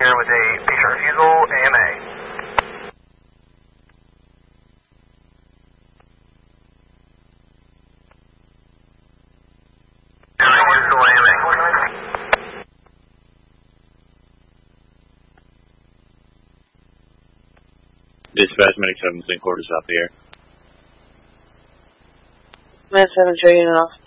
Here with a patient refusal, AMA. Dispatch, Medic 7, quarters out the air. Man 7, show unit off.